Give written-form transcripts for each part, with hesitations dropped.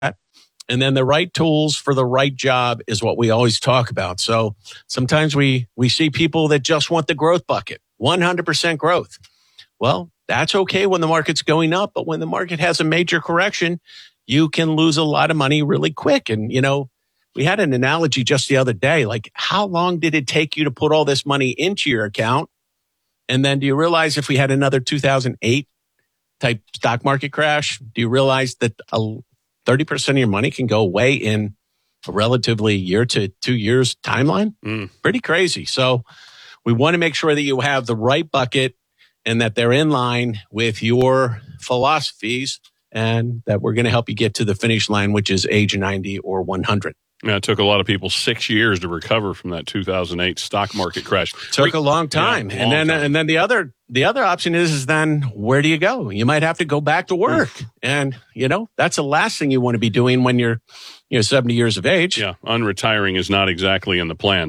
And then the right tools for the right job is what we always talk about. So sometimes we see people that just want the growth bucket, 100% growth. Well, that's okay when the market's going up, but when the market has a major correction, you can lose a lot of money really quick. And, we had an analogy just the other day, like how long did it take you to put all this money into your account? And then do you realize if we had another 2008 type stock market crash, do you realize that 30% of your money can go away in a relatively year to 2 years timeline? Pretty crazy. So we want to make sure that you have the right bucket and that they're in line with your philosophies and that we're going to help you get to the finish line, which is age 90 or 100. Yeah, it took a lot of people 6 years to recover from that 2008 stock market crash. Took a long time. Yeah, and then the other option is then where do you go? You might have to go back to work. And, that's the last thing you want to be doing when you're 70 years of age. Yeah, unretiring is not exactly in the plan.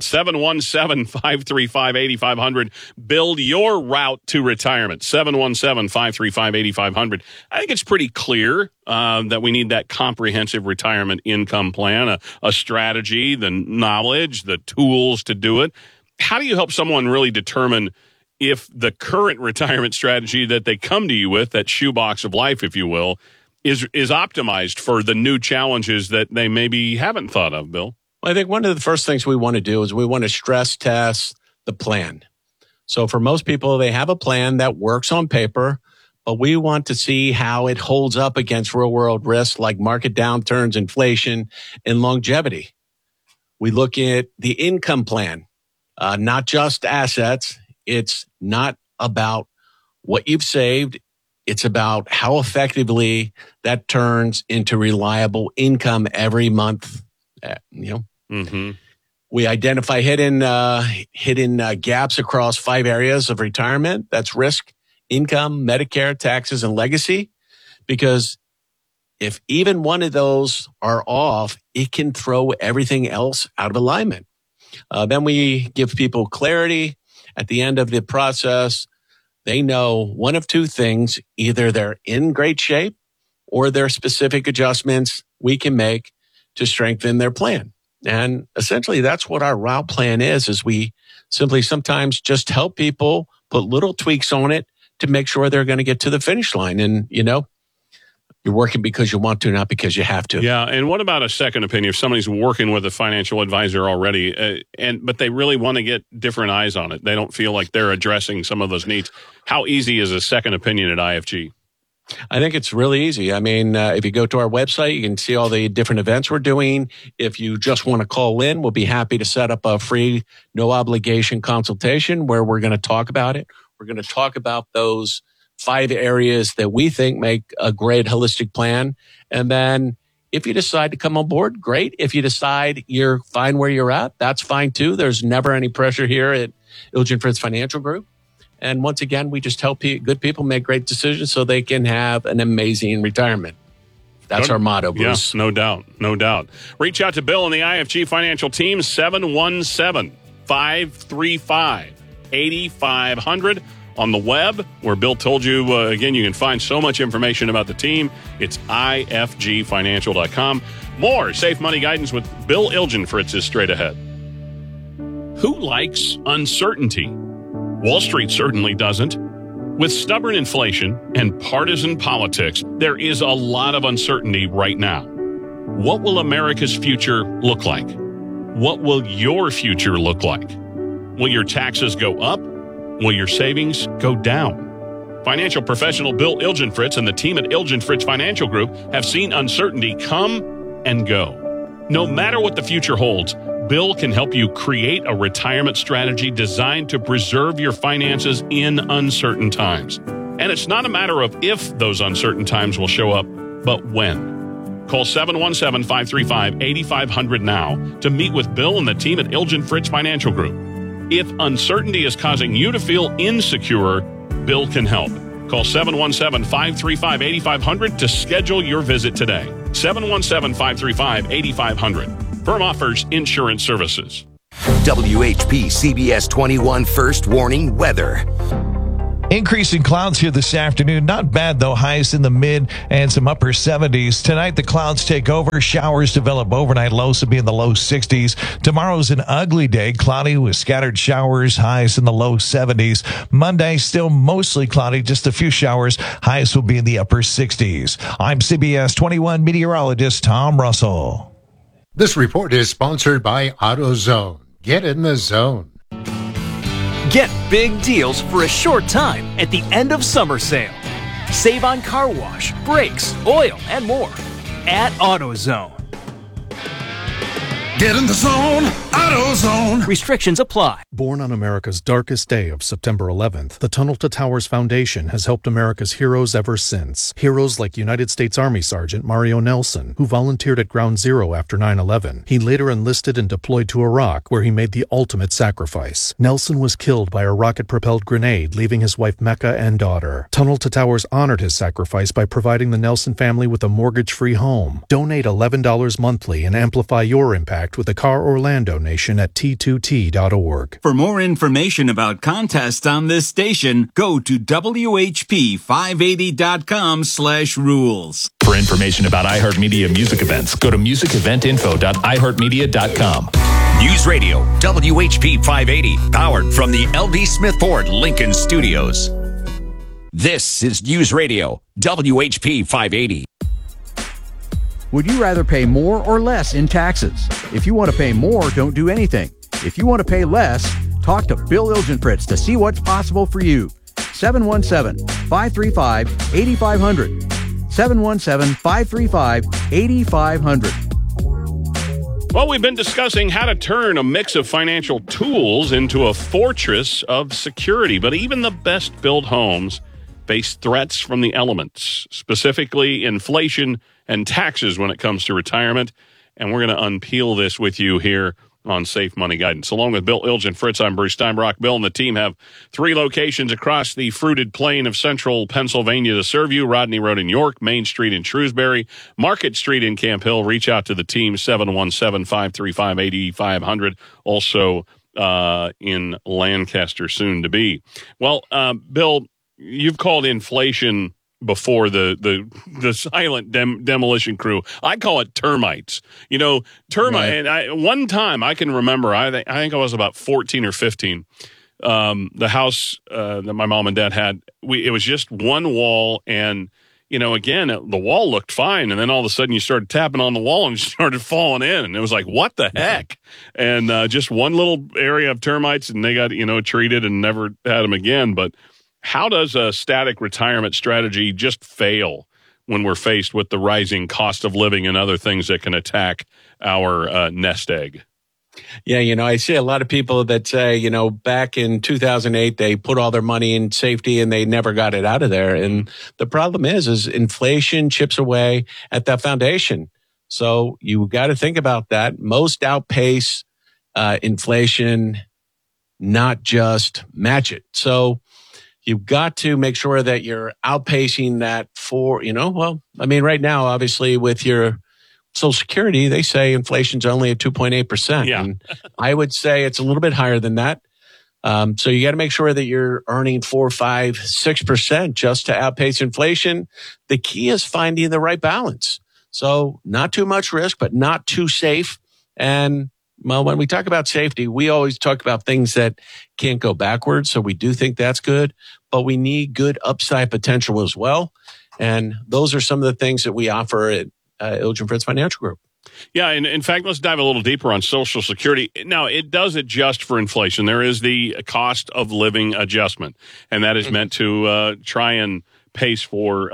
717-535-8500. Build your route to retirement. 717-535-8500. I think it's pretty clear that we need that comprehensive retirement income plan, a strategy, the knowledge, the tools to do it. How do you help someone really determine if the current retirement strategy that they come to you with, that shoebox of life, if you will, is optimized for the new challenges that they maybe haven't thought of, Bill? Well, I think one of the first things we want to do is we want to stress test the plan. So for most people, they have a plan that works on paper, but we want to see how it holds up against real world risks like market downturns, inflation, and longevity. We look at the income plan, not just assets. It's not about what you've saved. It's about how effectively that turns into reliable income every month. We identify hidden gaps across 5 areas of retirement. That's risk, income, Medicare, taxes, and legacy. Because if even one of those are off, it can throw everything else out of alignment. Then we give people clarity at the end of the process. They know one of two things: either they're in great shape or there are specific adjustments we can make to strengthen their plan. And essentially that's what our route plan is we simply sometimes just help people put little tweaks on it to make sure they're going to get to the finish line. And, you're working because you want to, not because you have to. Yeah. And what about a second opinion? If somebody's working with a financial advisor already, but they really want to get different eyes on it, they don't feel like they're addressing some of those needs. How easy is a second opinion at IFG? I think it's really easy. I mean, if you go to our website, you can see all the different events we're doing. If you just want to call in, we'll be happy to set up a free, no obligation consultation where we're going to talk about it. We're going to talk about those 5 areas that we think make a great holistic plan. And then if you decide to come on board, great. If you decide you're fine where you're at, that's fine too. There's never any pressure here at Ilgen Fritz Financial Group. And once again, we just help good people make great decisions so they can have an amazing retirement. That's our motto, Bruce. Yeah, no doubt. No doubt. Reach out to Bill and the IFG Financial team, 717-535-8500. On the web, where Bill told you, again, you can find so much information about the team. It's ifgfinancial.com. More Safe Money Guidance with Bill Ilgen Fritz is straight ahead. Who likes uncertainty? Wall Street certainly doesn't. With stubborn inflation and partisan politics, there is a lot of uncertainty right now. What will America's future look like? What will your future look like? Will your taxes go up? Will your savings go down? Financial professional Bill Ilgen Fritz and the team at Ilgen Fritz Financial Group have seen uncertainty come and go. No matter what the future holds, Bill can help you create a retirement strategy designed to preserve your finances in uncertain times. And it's not a matter of if those uncertain times will show up, but when. Call 717-535-8500 now to meet with Bill and the team at Ilgen Fritz Financial Group. If uncertainty is causing you to feel insecure, Bill can help. Call 717-535-8500 to schedule your visit today. 717-535-8500. Firm offers insurance services. WHP CBS 21 First Warning Weather. Increasing clouds here this afternoon. Not bad, though. Highs in the mid and some upper 70s. Tonight, the clouds take over. Showers develop overnight. Lows will be in the low 60s. Tomorrow's an ugly day. Cloudy with scattered showers. Highs in the low 70s. Monday, still mostly cloudy. Just a few showers. Highs will be in the upper 60s. I'm CBS 21 meteorologist Tom Russell. This report is sponsored by AutoZone. Get in the zone. Get big deals for a short time at the end of summer sale. Save on car wash, brakes, oil, and more at AutoZone. Get in the zone, AutoZone. Restrictions apply. Born on America's darkest day of September 11th, the Tunnel to Towers Foundation has helped America's heroes ever since. Heroes like United States Army Sergeant Mario Nelson, who volunteered at Ground Zero after 9/11. He later enlisted and deployed to Iraq, where he made the ultimate sacrifice. Nelson was killed by a rocket-propelled grenade, leaving his wife Mecca and daughter. Tunnel to Towers honored his sacrifice by providing the Nelson family with a mortgage-free home. Donate $11 monthly and amplify your impact with a Car Orlando donation at T2T.org. For more information about contests on this station, go to WHP580.com/rules. For information about iHeartMedia music events, go to musiceventinfo.iheartmedia.com. News Radio, WHP 580, powered from the LD Smith Ford Lincoln Studios. This is News Radio, WHP 580. Would you rather pay more or less in taxes? If you want to pay more, don't do anything. If you want to pay less, talk to Bill Ilgenfritz to see what's possible for you. 717-535-8500. 717-535-8500. Well, we've been discussing how to turn a mix of financial tools into a fortress of security, but even the best built homes face threats from the elements, specifically inflation and taxes when it comes to retirement. And we're going to unpeel this with you here on Safe Money Guidance. Along with Bill Ilgenfritz, I'm Bruce Steinbrock. Bill and the team have 3 locations across the fruited plain of central Pennsylvania to serve you. Rodney Road in York, Main Street in Shrewsbury, Market Street in Camp Hill. Reach out to the team, 717-535-8500. Also in Lancaster, soon to be. Well, Bill, you've called inflation before the silent demolition crew. I call it termites. You know, termite. Right. And one time I can remember, I think I was about 14 or 15. The house that my mom and dad had, it was just one wall, and you know, again, the wall looked fine, and then all of a sudden you started tapping on the wall and it started falling in, and it was like, what the heck? And just one little area of termites, and they got treated and never had them again. But how does a static retirement strategy just fail when we're faced with the rising cost of living and other things that can attack our nest egg? Yeah, I see a lot of people that say, back in 2008, they put all their money in safety and they never got it out of there. And the problem is inflation chips away at that foundation. So you got to think about that. Most outpace inflation, not just match it. So you've got to make sure that you're outpacing that right now, obviously, with your Social Security, they say inflation's only at 2.8%. Yeah. And I would say it's a little bit higher than that. So you got to make sure that you're earning 4, 5, 6% just to outpace inflation. The key is finding the right balance. So not too much risk, but not too safe. And well, when we talk about safety, we always talk about things that can't go backwards. So we do think that's good, but we need good upside potential as well. And those are some of the things that we offer at Ilgenfritz Financial Group. Yeah, and in fact, let's dive a little deeper on Social Security. Now, it does adjust for inflation. There is the cost of living adjustment, and that is meant to try and pace for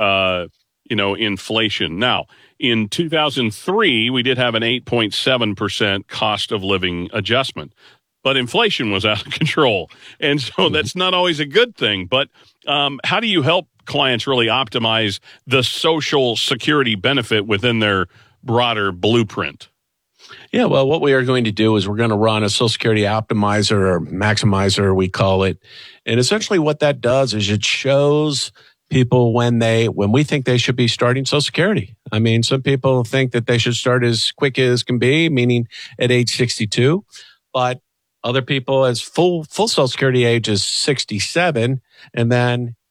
inflation. Now, in 2003, we did have an 8.7% cost of living adjustment, but inflation was out of control, and so that's not always a good thing. But how do you help clients really optimize the Social Security benefit within their broader blueprint? Yeah, well, what we are going to do is we're going to run a Social Security optimizer or maximizer, we call it. And essentially what that does is it shows people when we think they should be starting Social Security. I mean, some people think that they should start as quick as can be, meaning at age 62, but other people as full Social Security age is 67. And then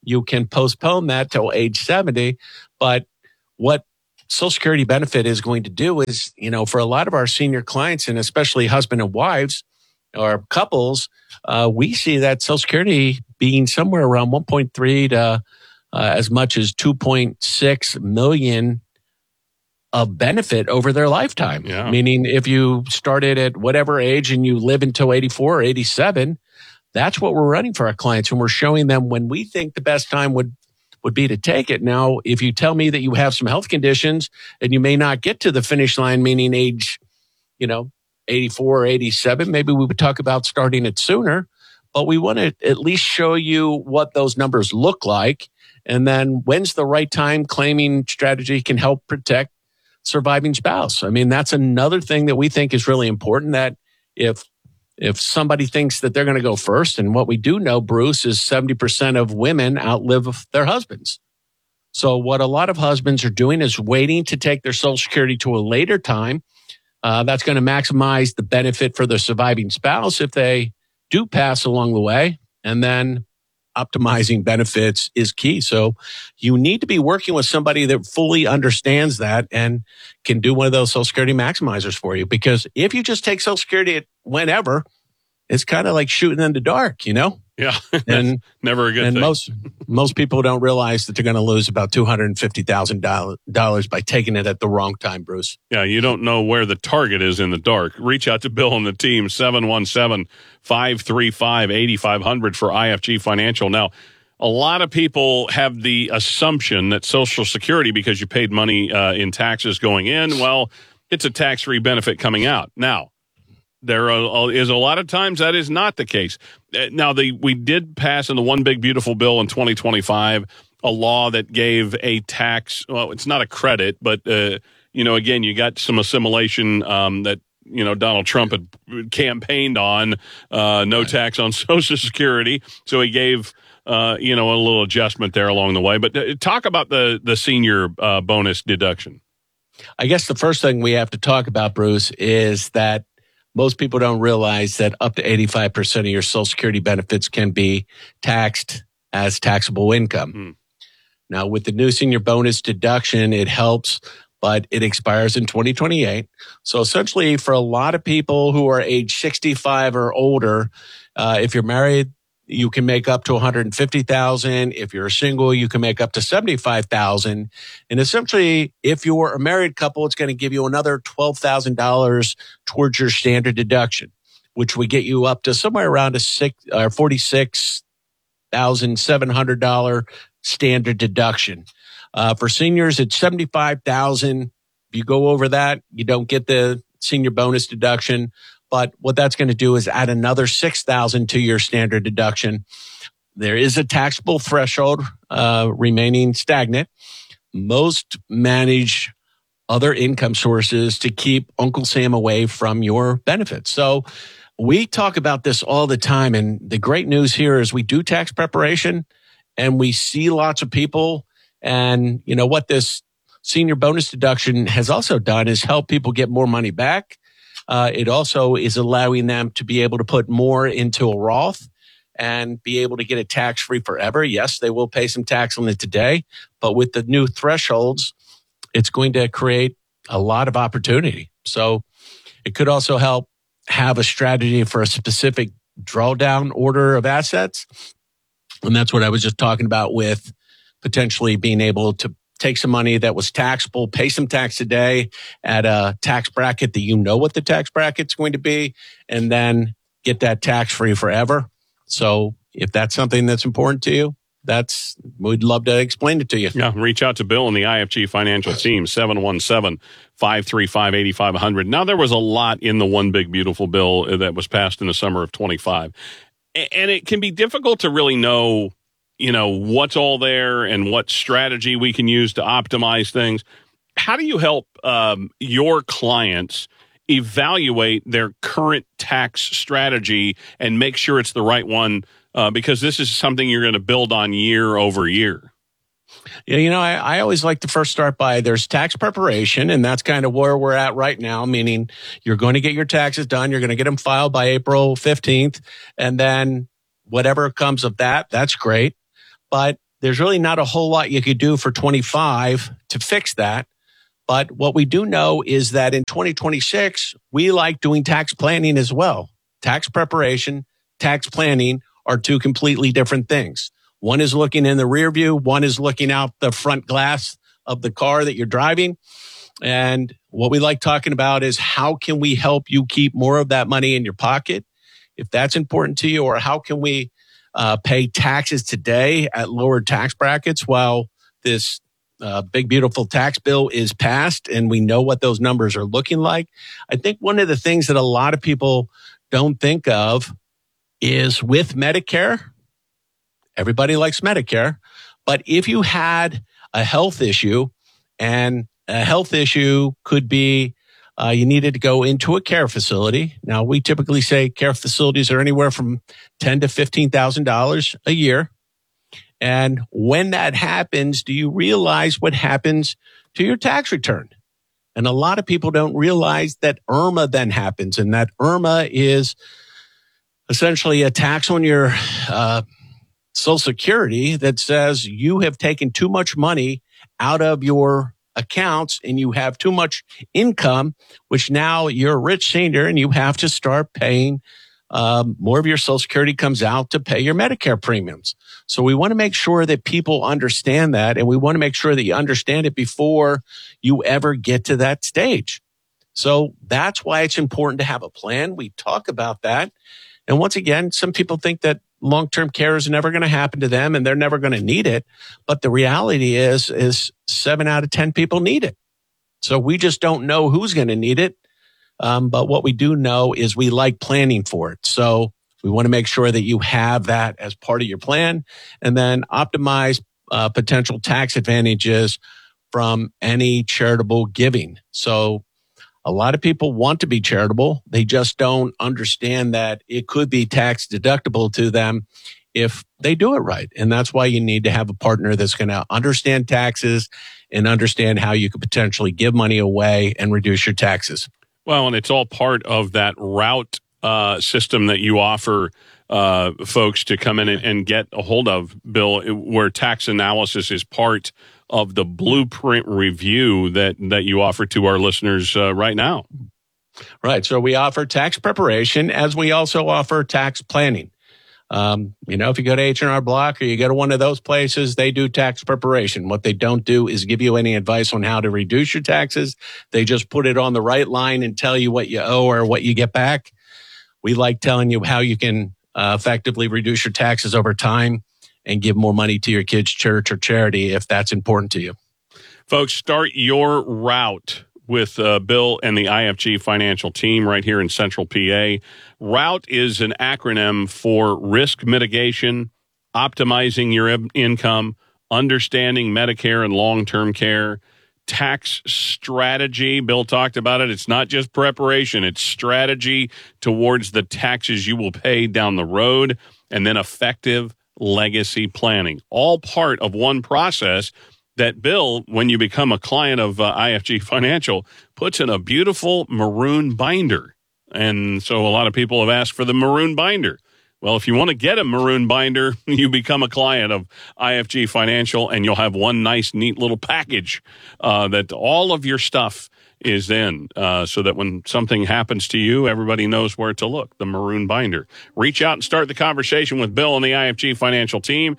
you can postpone that till age 70. But what Social Security benefit is going to do is, for a lot of our senior clients, and especially husband and wives or couples, we see that Social Security being somewhere around 1.3 to as much as 2.6 million of benefit over their lifetime. Yeah. Meaning if you started at whatever age and you live until 84 or 87, that's what we're running for our clients. And we're showing them when we think the best time would be to take it. Now, if you tell me that you have some health conditions and you may not get to the finish line, meaning age, 84 or 87, maybe we would talk about starting it sooner. But we want to at least show you what those numbers look like. And then when's the right time claiming strategy can help protect surviving spouse. I mean, that's another thing that we think is really important, that if somebody thinks that they're going to go first, and what we do know, Bruce, is 70% of women outlive their husbands. So what a lot of husbands are doing is waiting to take their Social Security to a later time. That's going to maximize the benefit for the surviving spouse if they do pass along the way. And then optimizing benefits is key. So you need to be working with somebody that fully understands that and can do one of those Social Security maximizers for you. Because if you just take Social Security whenever, it's kind of like shooting in the dark, Yeah. And never a good thing. And most people don't realize that they're going to lose about $250,000 by taking it at the wrong time, Bruce. Yeah, you don't know where the target is in the dark. Reach out to Bill and the team, 717-535-8500 for IFG Financial. Now, a lot of people have the assumption that Social Security, because you paid money in taxes going in, well, it's a tax-free benefit coming out. Now, there is a lot of times that is not the case. Now, we did pass in the One Big Beautiful Bill in 2025 a law that gave a tax. Well, it's not a credit, but again, you got some assimilation that Donald Trump had campaigned on, no tax on Social Security. So he gave a little adjustment there along the way. But talk about the senior bonus deduction. I guess the first thing we have to talk about, Bruce, is that most people don't realize that up to 85% of your Social Security benefits can be taxed as taxable income. Now, with the new senior bonus deduction, it helps, but it expires in 2028. So essentially, for a lot of people who are age 65 or older, if you're married, you can make up to $150,000. If you're single, you can make up to $75,000. And essentially, if you're a married couple, it's going to give you another $12,000 towards your standard deduction, which would get you up to somewhere around a $46,700 standard deduction. For seniors, it's $75,000. If you go over that, you don't get the senior bonus deduction. But what that's going to do is add another $6,000 to your standard deduction. There is a taxable threshold remaining stagnant. Most manage other income sources to keep Uncle Sam away from your benefits. So we talk about this all the time. And the great news here is we do tax preparation and we see lots of people. And you know what this senior bonus deduction has also done is help people get more money back. It also is allowing them to be able to put more into a Roth and be able to get it tax-free forever. Yes, they will pay some tax on it today, but with the new thresholds, it's going to create a lot of opportunity. So it could also help have a strategy for a specific drawdown order of assets. And that's what I was just talking about with potentially being able to take some money that was taxable, pay some tax today at a tax bracket that you know what the tax bracket's going to be, and then get that tax-free forever. So if that's something that's important to you, we'd love to explain it to you. Yeah, reach out to Bill and the IFG Financial Team, 717-535-8500. Now, there was a lot in the One Big Beautiful Bill that was passed in the summer of 25. And it can be difficult to really know what's all there and what strategy we can use to optimize things. How do you help your clients evaluate their current tax strategy and make sure it's the right one? Because this is something you're going to build on year over year. Yeah, I always like to first start by there's tax preparation, and that's kind of where we're at right now, meaning you're going to get your taxes done. You're going to get them filed by April 15th, and then whatever comes of that, that's great. But there's really not a whole lot you could do for 25 to fix that. But what we do know is that in 2026, we like doing tax planning as well. Tax preparation, tax planning are two completely different things. One is looking in the rear view. One is looking out the front glass of the car that you're driving. And what we like talking about is how can we help you keep more of that money in your pocket, if that's important to you, or how can we pay taxes today at lower tax brackets while this big, beautiful tax bill is passed and we know what those numbers are looking like. I think one of the things that a lot of people don't think of is with Medicare, everybody likes Medicare, but if you had a health issue, and a health issue could be you needed to go into a care facility. Now, we typically say care facilities are anywhere from $10,000 to $15,000 a year. And when that happens, do you realize what happens to your tax return? And a lot of people don't realize that IRMA then happens. And that IRMA is essentially a tax on your Social Security that says you have taken too much money out of your accounts and you have too much income, which now you're a rich senior and you have to start paying more of your Social Security comes out to pay your Medicare premiums. So we want to make sure that people understand that, and we want to make sure that you understand it before you ever get to that stage. So that's why it's important to have a plan. We talk about that. And once again, some people think that long-term care is never going to happen to them and they're never going to need it. But the reality is 7 out of 10 people need it. So we just don't know who's going to need it. But what we do know is we like planning for it. So we want to make sure that you have that as part of your plan, and then optimize potential tax advantages from any charitable giving. So a lot of people want to be charitable. They just don't understand that it could be tax deductible to them if they do it right. And that's why you need to have a partner that's going to understand taxes and understand how you could potentially give money away and reduce your taxes. Well, and it's all part of that route system that you offer folks to come in and get a hold of, Bill, where tax analysis is part of the blueprint review that you offer to our listeners right now. Right. So we offer tax preparation as we also offer tax planning. If you go to H&R Block or you go to one of those places, they do tax preparation. What they don't do is give you any advice on how to reduce your taxes. They just put it on the right line and tell you what you owe or what you get back. We like telling you how you can effectively reduce your taxes over time and give more money to your kids' church or charity if that's important to you. Folks, start your route with Bill and the IFG financial team right here in Central PA. ROUTE is an acronym for risk mitigation, optimizing your income, understanding Medicare and long-term care, tax strategy. Bill talked about it. It's not just preparation. It's strategy towards the taxes you will pay down the road, and then effective legacy planning. All part of one process that Bill, when you become a client of IFG Financial, puts in a beautiful maroon binder. And so a lot of people have asked for the maroon binder. Well, if you want to get a maroon binder, you become a client of IFG Financial, and you'll have one nice, neat little package that all of your stuff is in, so that when something happens to you, everybody knows where to look, the maroon binder. Reach out and start the conversation with Bill and the IFG Financial team,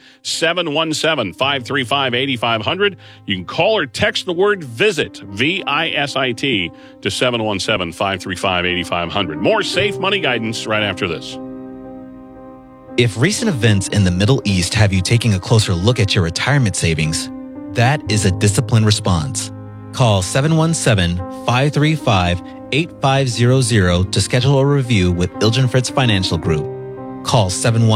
717-535-8500. You can call or text the word VISIT, V-I-S-I-T, to 717-535-8500. More Safe Money guidance right after this. If recent events in the Middle East have you taking a closer look at your retirement savings, that is a disciplined response. Call 717-535-8500 to schedule a review with Ilgen Fritz Financial Group. Call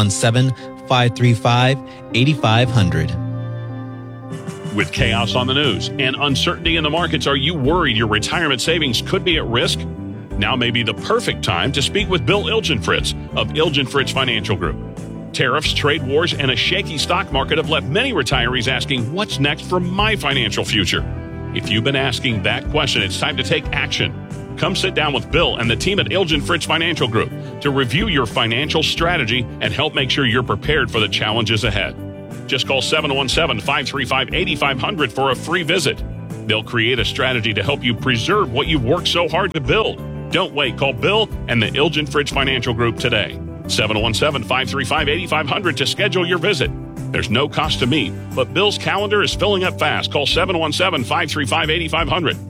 717-535-8500. With chaos on the news and uncertainty in the markets, are you worried your retirement savings could be at risk? Now may be the perfect time to speak with Bill Ilgenfritz of Ilgenfritz Financial Group. Tariffs, trade wars, and a shaky stock market have left many retirees asking, what's next for my financial future? If you've been asking that question, it's time to take action. Come sit down with Bill and the team at Ilgenfritz Financial Group to review your financial strategy and help make sure you're prepared for the challenges ahead. Just call 717-535-8500 for a free visit. They'll create a strategy to help you preserve what you've worked so hard to build. Don't wait. Call Bill and the Ilgen Fridge Financial Group today. 717-535-8500 to schedule your visit. There's no cost to meet, but Bill's calendar is filling up fast. Call 717-535-8500.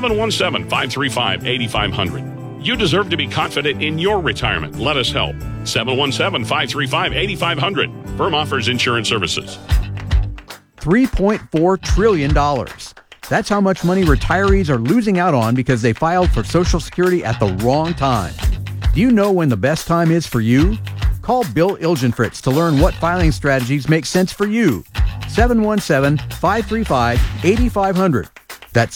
717-535-8500. You deserve to be confident in your retirement. Let us help. 717-535-8500. Firm offers insurance services. $3.4 trillion. That's how much money retirees are losing out on because they filed for Social Security at the wrong time. Do you know when the best time is for you? Call Bill Ilgenfritz to learn what filing strategies make sense for you. 717-535-8500. That's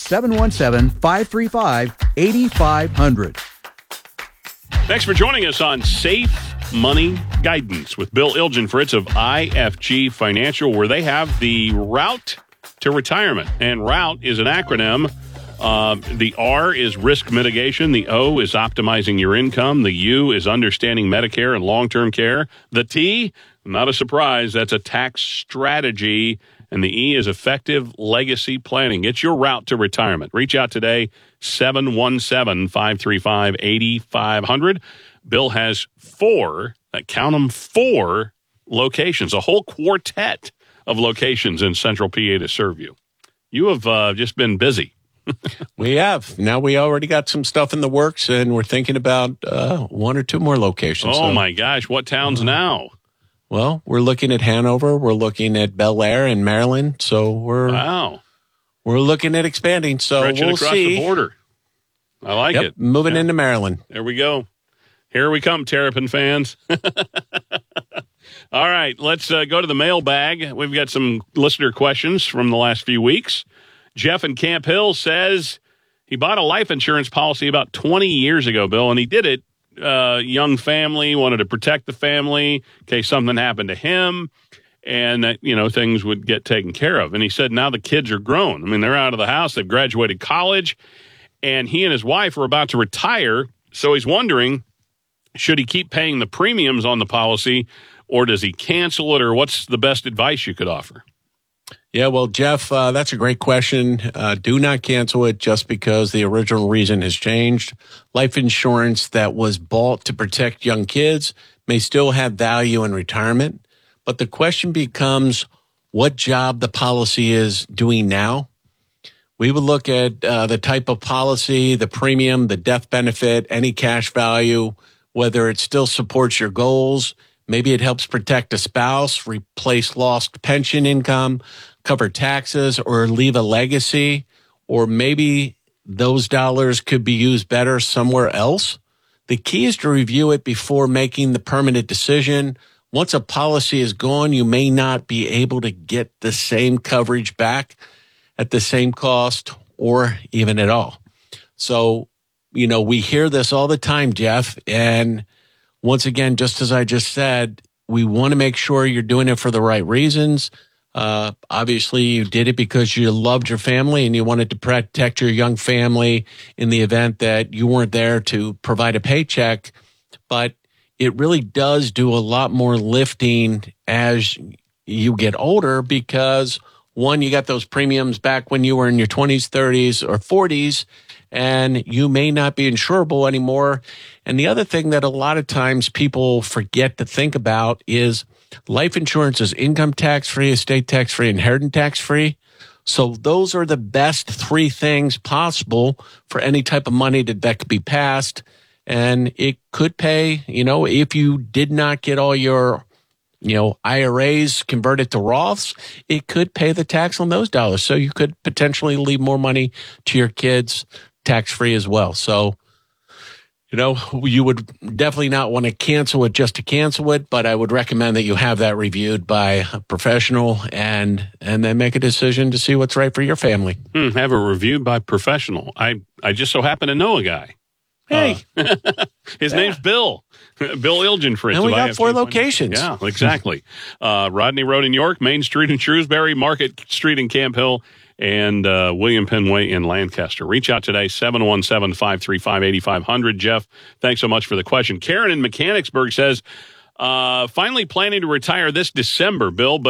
717-535-8500. Thanks for joining us on Safe Money Guidance with Bill Ilgenfritz of IFG Financial, where they have the route to retirement. And route is an acronym. The R is risk mitigation. The O is optimizing your income. The U is understanding Medicare and long-term care. The T, not a surprise, that's a tax strategy. And the E is effective legacy planning. It's your route to retirement. Reach out today, 717-535-8500. Bill has four locations, a whole quartet of locations in Central PA to serve you. You have just been busy. We have. Now we already got some stuff in the works, and we're thinking about one or two more locations. Oh, my gosh. What towns now? Well, we're looking at Hanover. We're looking at Bel Air in Maryland. So we're looking at expanding. So Stretching we'll across see. the border. I like it. Moving into Maryland. There we go. Here we come, Terrapin fans. All right, let's go to the mailbag. We've got some listener questions from the last few weeks. Jeff in Camp Hill says he bought a life insurance policy about 20 years ago, Bill, and he did it. Young family, wanted to protect the family in case something happened to him, and that, things would get taken care of. And he said now the kids are grown. I mean, they're out of the house. They've graduated college, and he and his wife are about to retire. So he's wondering, should he keep paying the premiums on the policy, or does he cancel it, or what's the best advice you could offer? Yeah, well, Jeff, that's a great question. Do not cancel it just because the original reason has changed. Life insurance that was bought to protect young kids may still have value in retirement, but the question becomes what job the policy is doing now. We would look at the type of policy, the premium, the death benefit, any cash value, whether it still supports your goals. Maybe it helps protect a spouse, replace lost pension income, cover taxes, or leave a legacy. Or maybe those dollars could be used better somewhere else. The key is to review it before making the permanent decision. Once a policy is gone, you may not be able to get the same coverage back at the same cost or even at all. So, we hear this all the time, Jeff, and once again, just as I just said, we want to make sure you're doing it for the right reasons. Obviously, you did it because you loved your family and you wanted to protect your young family in the event that you weren't there to provide a paycheck. But it really does do a lot more lifting as you get older because, one, you got those premiums back when you were in your 20s, 30s, or 40s, and you may not be insurable anymore. And the other thing that a lot of times people forget to think about is life insurance is income tax-free, estate tax-free, inheritance tax-free. So those are the best three things possible for any type of money that could be passed. And it could pay, if you did not get all your, IRAs converted to Roths, it could pay the tax on those dollars. So you could potentially leave more money to your kids tax-free as well. So, you would definitely not want to cancel it just to cancel it, but I would recommend that you have that reviewed by a professional and then make a decision to see what's right for your family. Have it reviewed by professional. I just so happen to know a guy. Hey. His name's Bill. Bill Ilgenfritz. And we got 4 locations. Yeah, exactly. Rodney Road in York, Main Street in Shrewsbury, Market Street in Camp Hill, and William Penn Way in Lancaster. Reach out today, 717-535-8500. Jeff, thanks so much for the question. Karen in Mechanicsburg says, finally planning to retire this December, Bill, but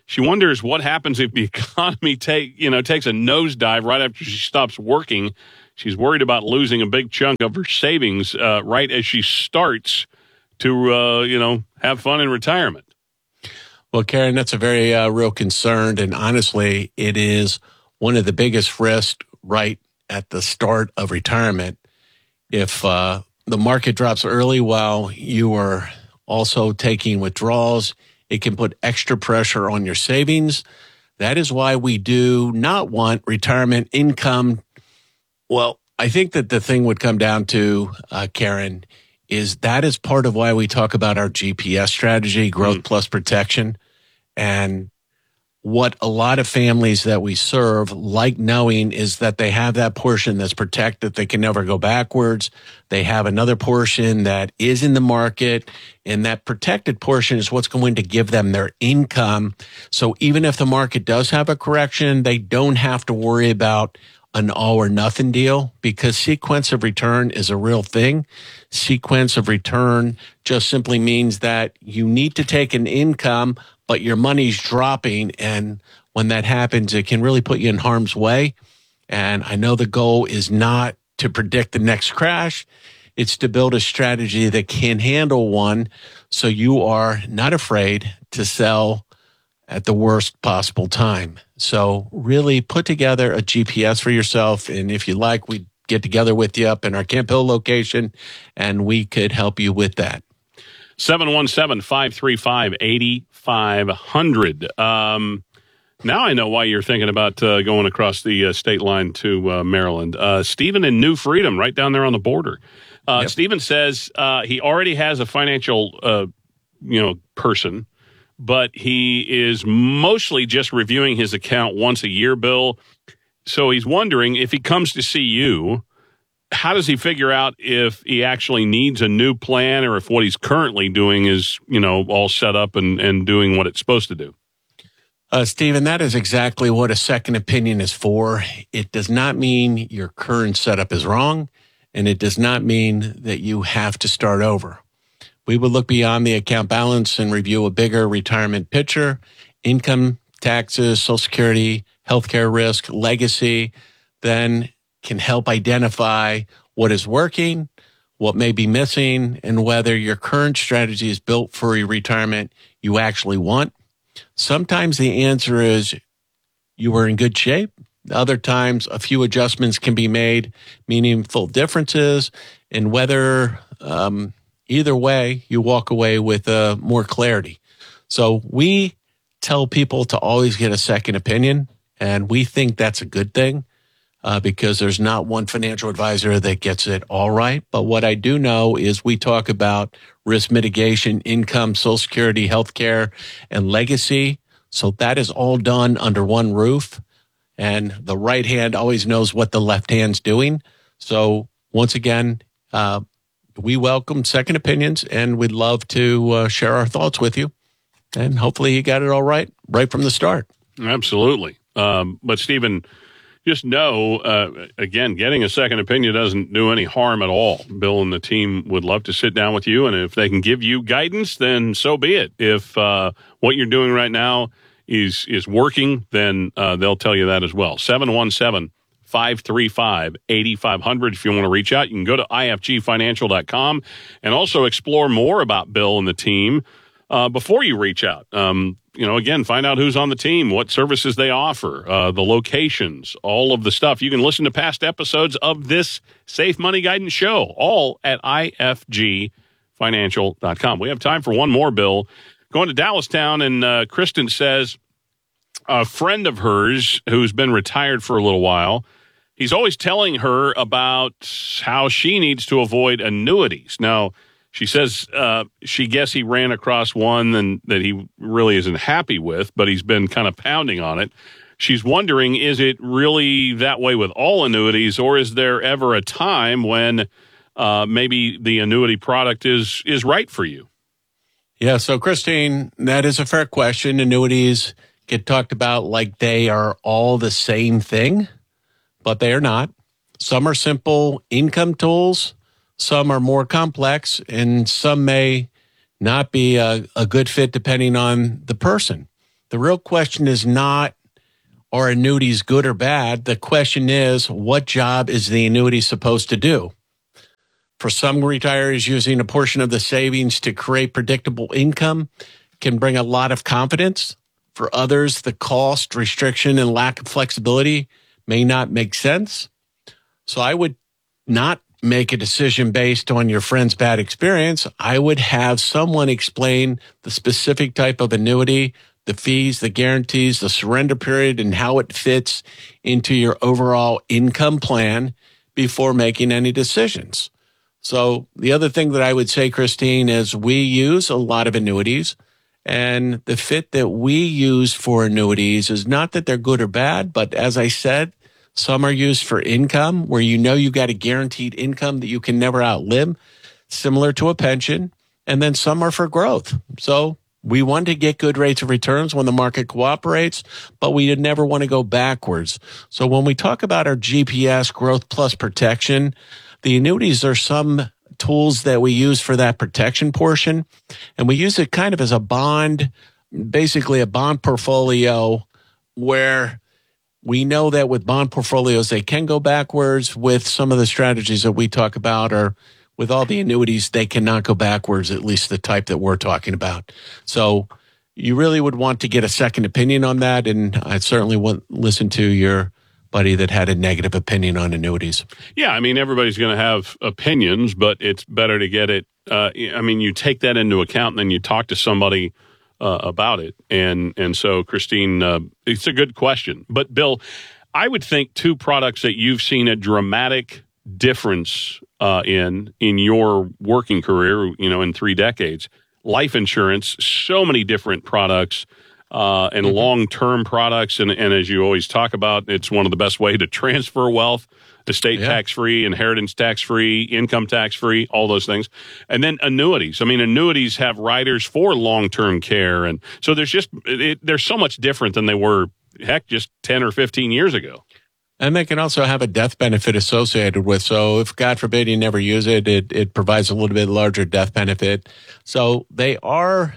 She wonders what happens if the economy takes a nosedive right after she stops working. She's worried about losing a big chunk of her savings right as she starts to, have fun in retirement. Well, Karen, that's a very real concern. And honestly, it is one of the biggest risks right at the start of retirement. If the market drops early while you are also taking withdrawals, it can put extra pressure on your savings. That is why we do not want retirement income. Well, I think that the thing would come down to, Karen, is that is part of why we talk about our GPS strategy, growth plus protection. And what a lot of families that we serve like knowing is that they have that portion that's protected. They can never go backwards. They have another portion that is in the market, and that protected portion is what's going to give them their income. So even if the market does have a correction, they don't have to worry about an all or nothing deal, because sequence of return is a real thing. Sequence of return just simply means that you need to take an income, but your money's dropping. And when that happens, it can really put you in harm's way. And I know the goal is not to predict the next crash. It's to build a strategy that can handle one, so you are not afraid to sell at the worst possible time. So really put together a GPS for yourself. And if you like, we get together with you up in our Camp Hill location, and we could help you with that. 717-535-8500. Now I know why you're thinking about going across the state line to Maryland. Stephen in New Freedom, right down there on the border. Yep. Stephen says he already has a financial person, but he is mostly just reviewing his account once a year, Bill. So he's wondering, if he comes to see you, how does he figure out if he actually needs a new plan, or if what he's currently doing is, all set up and doing what it's supposed to do? Stephen, that is exactly what a second opinion is for. It does not mean your current setup is wrong, and it does not mean that you have to start over. We would look beyond the account balance and review a bigger retirement picture: income, taxes, Social Security, healthcare risk, legacy. Then can help identify what is working, what may be missing, and whether your current strategy is built for a retirement you actually want. Sometimes the answer is you are in good shape. Other times a few adjustments can be made, meaningful differences, and whether either way, you walk away with more clarity. So we tell people to always get a second opinion, and we think that's a good thing because there's not one financial advisor that gets it all right. But what I do know is we talk about risk mitigation, income, Social Security, healthcare, and legacy. So that is all done under one roof, and the right hand always knows what the left hand's doing. So once again, we welcome second opinions, and we'd love to share our thoughts with you. And hopefully you got it all right from the start. Absolutely. But Stephen, just know, again, getting a second opinion doesn't do any harm at all. Bill and the team would love to sit down with you, and if they can give you guidance, then so be it. If what you're doing right now is working, then they'll tell you that as well. 717-535-8500. If you want to reach out, you can go to ifgfinancial.com and also explore more about Bill and the team before you reach out. Again, find out who's on the team, what services they offer, the locations, all of the stuff. You can listen to past episodes of this Safe Money Guidance show, all at ifgfinancial.com. We have time for one more, Bill. Going to Dallastown, and Kristen says a friend of hers who's been retired for a little while, he's always telling her about how she needs to avoid annuities. Now, she says she guessed he ran across one that he really isn't happy with, but he's been kind of pounding on it. She's wondering, is it really that way with all annuities, or is there ever a time when maybe the annuity product is right for you? Yeah, so Christine, that is a fair question. Annuities get talked about like they are all the same thing, but they are not. Some are simple income tools. Some are more complex, and some may not be a good fit depending on the person. The real question is not, are annuities good or bad? The question is, what job is the annuity supposed to do? For some retirees, using a portion of the savings to create predictable income can bring a lot of confidence. For others, the cost, restriction, and lack of flexibility may not make sense. So I would not make a decision based on your friend's bad experience. I would have someone explain the specific type of annuity, the fees, the guarantees, the surrender period, and how it fits into your overall income plan before making any decisions. So the other thing that I would say, Christine, is we use a lot of annuities, and the fit that we use for annuities is not that they're good or bad, but as I said, some are used for income where you know you got a guaranteed income that you can never outlive, similar to a pension, and then some are for growth. So we want to get good rates of returns when the market cooperates, but we never want to go backwards. So when we talk about our GPS, growth plus protection, the annuities are some tools that we use for that protection portion, and we use it kind of as a bond, basically a bond portfolio where we know that with bond portfolios, they can go backwards. With some of the strategies that we talk about, or with all the annuities, they cannot go backwards, at least the type that we're talking about. So you really would want to get a second opinion on that, and I certainly wouldn't listen to your buddy that had a negative opinion on annuities. Yeah, I mean, everybody's going to have opinions, but it's better to get it. You take that into account, and then you talk to somebody about it. And so, Christine, it's a good question. But, Bill, I would think two products that you've seen a dramatic difference in your working career, in 3 decades. Life insurance, so many different products. And long-term products. And as you always talk about, it's one of the best way to transfer wealth, estate tax-free, inheritance tax-free, income tax-free, all those things. And then annuities. I mean, annuities have riders for long-term care. And so they're so much different than they were, just 10 or 15 years ago. And they can also have a death benefit associated with. So if, God forbid, you never use it, it provides a little bit larger death benefit. So they are...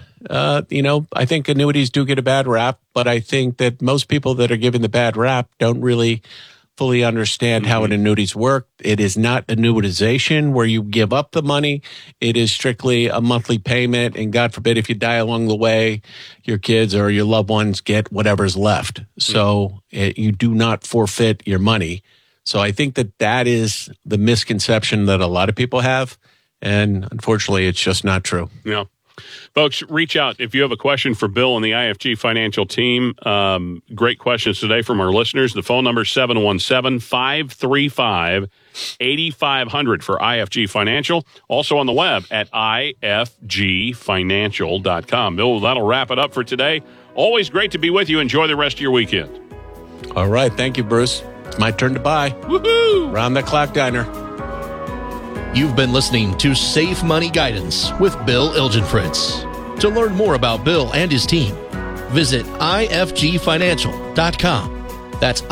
I think annuities do get a bad rap, but I think that most people that are given the bad rap don't really fully understand how an annuities work. It is not annuitization where you give up the money. It is strictly a monthly payment. And God forbid, if you die along the way, your kids or your loved ones get whatever's left. So you do not forfeit your money. So I think that is the misconception that a lot of people have. And unfortunately, it's just not true. Yeah. Folks, reach out if you have a question for Bill and the IFG Financial team. Great questions today from our listeners. The phone number is 717-535-8500 for IFG Financial. Also on the web at ifgfinancial.com. Bill, that'll wrap it up for today. Always great to be with you. Enjoy the rest of your weekend. All right. Thank you, Bruce. It's my turn to buy. Woohoo! Round the clock diner. You've been listening to Safe Money Guidance with Bill Ilgenfritz. To learn more about Bill and his team, visit ifgfinancial.com. That's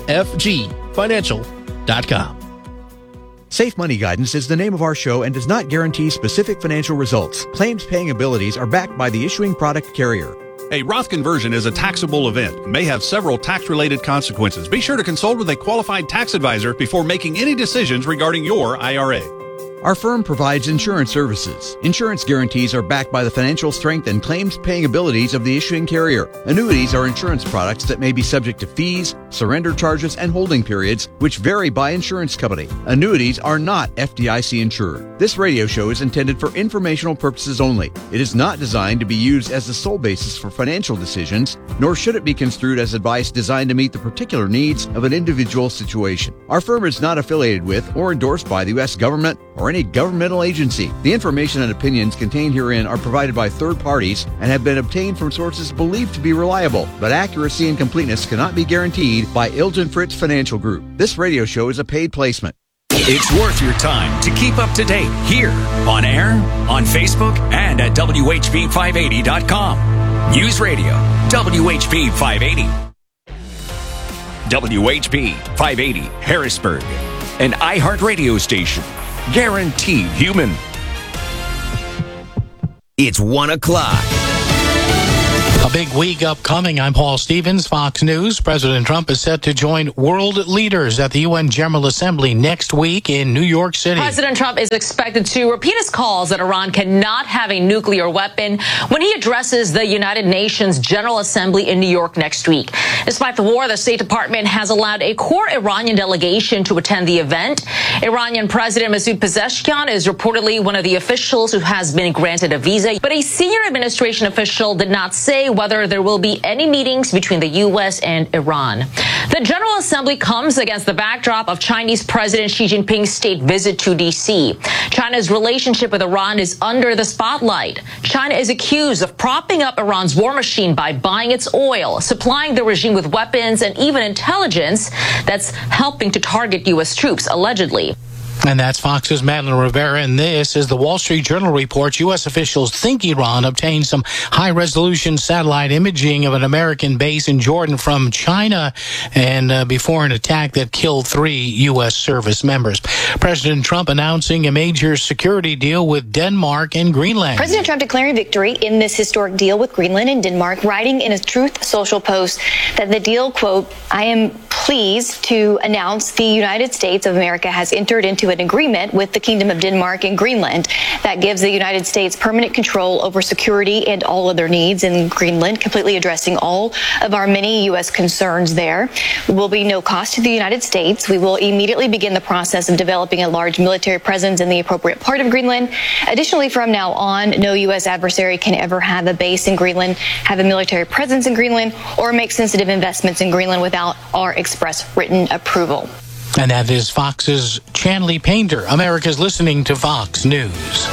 ifgfinancial.com. Safe Money Guidance is the name of our show and does not guarantee specific financial results. Claims paying abilities are backed by the issuing product carrier. A Roth conversion is a taxable event and may have several tax-related consequences. Be sure to consult with a qualified tax advisor before making any decisions regarding your IRA. Our firm provides insurance services. Insurance guarantees are backed by the financial strength and claims paying abilities of the issuing carrier. Annuities are insurance products that may be subject to fees, surrender charges, and holding periods, which vary by insurance company. Annuities are not FDIC insured. This radio show is intended for informational purposes only. It is not designed to be used as the sole basis for financial decisions, nor should it be construed as advice designed to meet the particular needs of an individual situation. Our firm is not affiliated with or endorsed by the U.S. government or any governmental agency. The information and opinions contained herein are provided by third parties and have been obtained from sources believed to be reliable, but accuracy and completeness cannot be guaranteed by Ilgenfritz Financial Group. This radio show is a paid placement. It's worth your time to keep up to date here, on air, on Facebook, and at WHP580.com. News Radio, WHP 580. WHP 580, Harrisburg, an iHeartRadio station. Guaranteed human. It's 1 o'clock. A big week upcoming. I'm Paul Stevens, Fox News. President Trump is set to join world leaders at the UN General Assembly next week in New York City. President Trump is expected to repeat his calls that Iran cannot have a nuclear weapon when he addresses the United Nations General Assembly in New York next week. Despite the war, the State Department has allowed a core Iranian delegation to attend the event. Iranian President Masoud Pezeshkian is reportedly one of the officials who has been granted a visa, but a senior administration official did not say whether there will be any meetings between the U.S. and Iran. The General Assembly comes against the backdrop of Chinese President Xi Jinping's state visit to D.C. China's relationship with Iran is under the spotlight. China is accused of propping up Iran's war machine by buying its oil, supplying the regime with weapons, and even intelligence that's helping to target U.S. troops, allegedly. And that's Fox's Madeline Rivera, and this is the Wall Street Journal reports U.S. officials think Iran obtained some high-resolution satellite imaging of an American base in Jordan from China and before an attack that killed 3 U.S. service members. President Trump announcing a major security deal with Denmark and Greenland. President Trump declaring victory in this historic deal with Greenland and Denmark, writing in a Truth Social post that the deal, quote, "I am pleased to announce the United States of America has entered into an agreement with the Kingdom of Denmark and Greenland that gives the United States permanent control over security and all other needs in Greenland, completely addressing all of our many U.S. concerns there. Will be no cost to the United States. We will immediately begin the process of developing a large military presence in the appropriate part of Greenland. Additionally, from now on, no U.S. adversary can ever have a base in Greenland, have a military presence in Greenland, or make sensitive investments in Greenland without our express written approval." And that is Fox's Chanley Painter. America's listening to Fox News.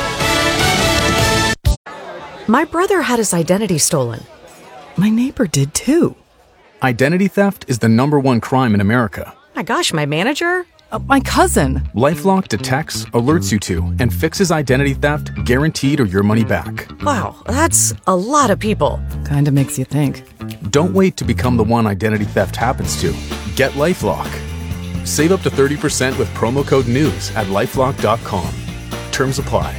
My brother had his identity stolen. My neighbor did too. Identity theft is the #1 crime in America. My gosh, my manager? My cousin. LifeLock detects, alerts you to, and fixes identity theft guaranteed or your money back. Wow, that's a lot of people. Kinda makes you think. Don't wait to become the one identity theft happens to. Get LifeLock. Save up to 30% with promo code NEWS at LifeLock.com. Terms apply.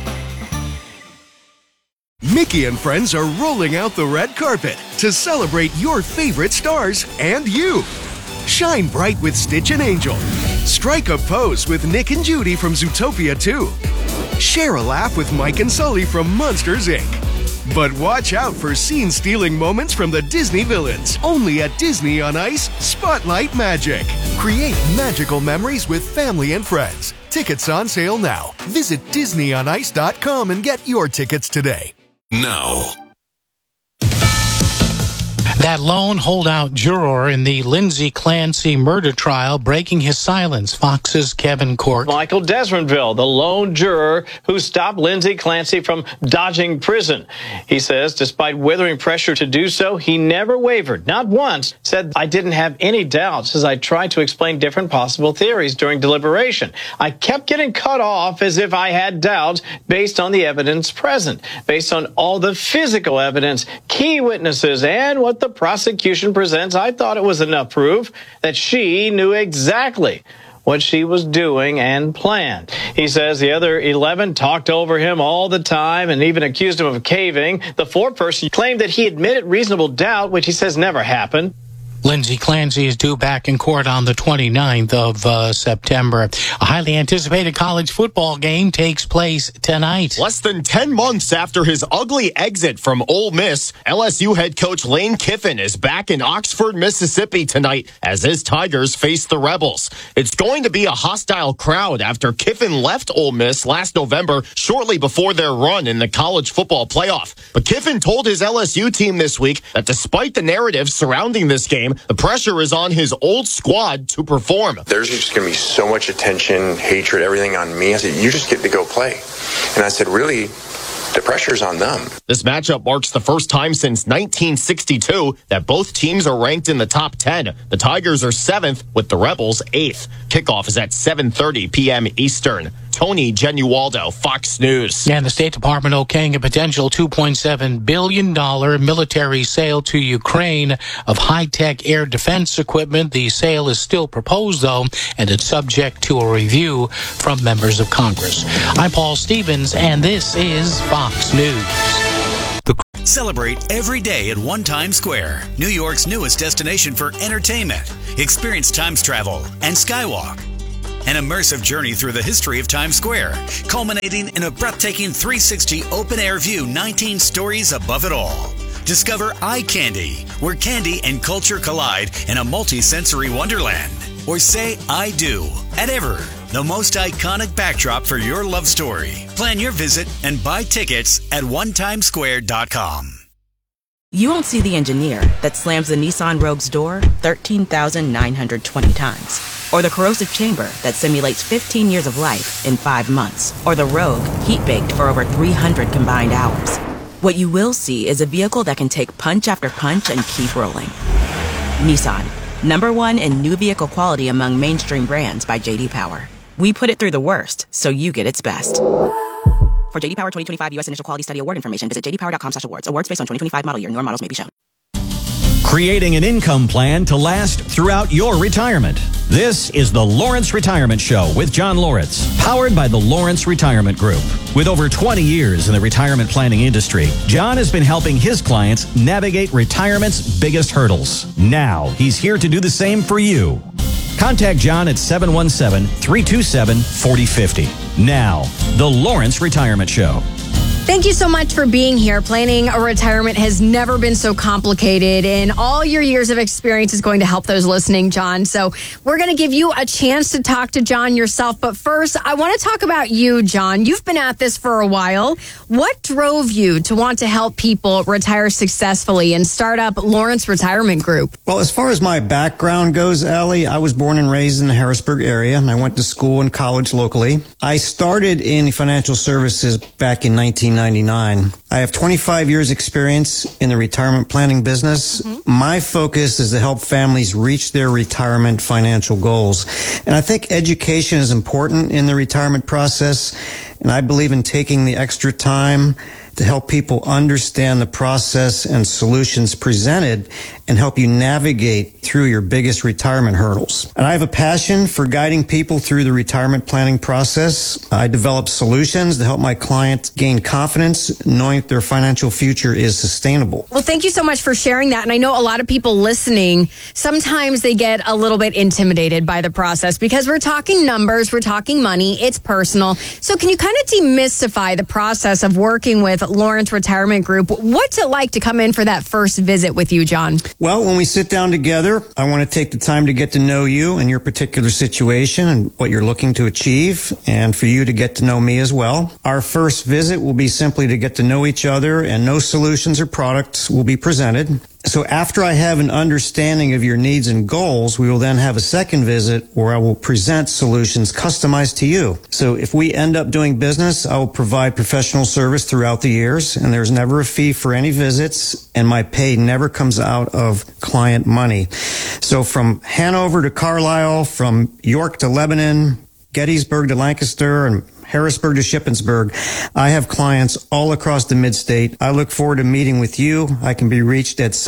Mickey and friends are rolling out the red carpet to celebrate your favorite stars and you. Shine bright with Stitch and Angel. Strike a pose with Nick and Judy from Zootopia 2. Share a laugh with Mike and Sully from Monsters, Inc. But watch out for scene-stealing moments from the Disney villains. Only at Disney on Ice, Spotlight Magic. Create magical memories with family and friends. Tickets on sale now. Visit DisneyOnIce.com and get your tickets today. Now. That lone holdout juror in the Lindsay Clancy murder trial breaking his silence. Fox's Kevin Court. Michael Desmondville, the lone juror who stopped Lindsay Clancy from dodging prison. He says despite withering pressure to do so, he never wavered, not once. Said, "I didn't have any doubts as I tried to explain different possible theories during deliberation. I kept getting cut off as if I had doubts based on the evidence present, based on all the physical evidence, key witnesses, and what the prosecution presents. I thought it was enough proof that she knew exactly what she was doing and planned." He says the other 11 talked over him all the time and even accused him of caving. The foreperson claimed that he admitted reasonable doubt, which he says never happened. Lindsay Clancy is due back in court on the 29th of September. A highly anticipated college football game takes place tonight. Less than 10 months after his ugly exit from Ole Miss, LSU head coach Lane Kiffin is back in Oxford, Mississippi tonight as his Tigers face the Rebels. It's going to be a hostile crowd after Kiffin left Ole Miss last November, shortly before their run in the college football playoff. But Kiffin told his LSU team this week that despite the narrative surrounding this game, the pressure is on his old squad to perform. There's just going to be so much attention, hatred, everything on me. I said, you just get to go play. And I said, really, the pressure's on them. This matchup marks the first time since 1962 that both teams are ranked in the top 10. The Tigers are 7th with the Rebels 8th. Kickoff is at 7:30 p.m. Eastern. Tony Genualdo, Fox News. And the State Department okaying a potential $2.7 billion military sale to Ukraine of high-tech air defense equipment. The sale is still proposed, though, and it's subject to a review from members of Congress. I'm Paul Stevens, and this is Fox News. Celebrate every day at One Times Square, New York's newest destination for entertainment. Experience Times travel and Skywalk. An immersive journey through the history of Times Square, culminating in a breathtaking 360 open-air view 19 stories above it all. Discover Eye Candy, where candy and culture collide in a multi-sensory wonderland. Or say I do at Ever, the most iconic backdrop for your love story. Plan your visit and buy tickets at onetimesquare.com. You won't see the engineer that slams the Nissan Rogue's door 13,920 times. Or the corrosive chamber that simulates 15 years of life in 5 months. Or the Rogue heat-baked for over 300 combined hours. What you will see is a vehicle that can take punch after punch and keep rolling. Nissan, #1 in new vehicle quality among mainstream brands by J.D. Power. We put it through the worst, so you get its best. For J.D. Power 2025 U.S. Initial Quality Study Award information, visit jdpower.com/awards. Awards based on 2025 model year. Newer models may be shown. Creating an income plan to last throughout your retirement. This is the Lawrence Retirement Show with John Lawrence, powered by the Lawrence Retirement Group. With over 20 years in the retirement planning industry, John has been helping his clients navigate retirement's biggest hurdles. Now, he's here to do the same for you. Contact John at 717-327-4050. Now, the Lawrence Retirement Show. Thank you so much for being here. Planning a retirement has never been so complicated, and all your years of experience is going to help those listening, John. So we're going to give you a chance to talk to John yourself. But first, I want to talk about you, John. You've been at this for a while. What drove you to want to help people retire successfully and start up Lawrence Retirement Group? Well, as far as my background goes, Allie, I was born and raised in the Harrisburg area, and I went to school and college locally. I started in financial services back in 1999. I have 25 years experience in the retirement planning business. My focus is to help families reach their retirement financial goals. And I think education is important in the retirement process. And I believe in taking the extra time to help people understand the process and solutions presented and help you navigate through your biggest retirement hurdles. And I have a passion for guiding people through the retirement planning process. I develop solutions to help my clients gain confidence knowing that their financial future is sustainable. Well, thank you so much for sharing that. And I know a lot of people listening, sometimes they get a little bit intimidated by the process because we're talking numbers, we're talking money, it's personal. So can you kind of demystify the process of working with Lawrence Retirement Group? What's it like to come in for that first visit with you, John? Well, when we sit down together, I want to take the time to get to know you and your particular situation and what you're looking to achieve, and for you to get to know me as well. Our first visit will be simply to get to know each other, and no solutions or products will be presented. So after I have an understanding of your needs and goals, we will then have a second visit where I will present solutions customized to you. So if we end up doing business, I will provide professional service throughout the years, and there's never a fee for any visits, and my pay never comes out of client money. So from Hanover to Carlisle, from York to Lebanon, Gettysburg to Lancaster, and Harrisburg to Shippensburg, I have clients all across the mid-state. I look forward to meeting with you. I can be reached at